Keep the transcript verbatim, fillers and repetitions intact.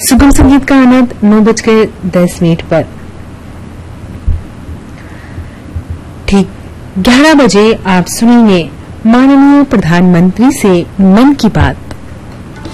सुगम संगीत का आनंद नौ बजकर दस मिनट पर। ठीक ग्यारह बजे आप सुनेंगे माननीय प्रधानमंत्री से मन की बात।